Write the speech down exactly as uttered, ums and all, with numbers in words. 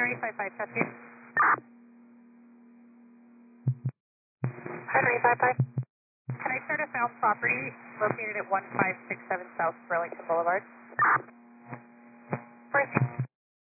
Henry five five, trust you. Henry five five. Can I start a found property located at one five six seven South Burlington Boulevard? Frank.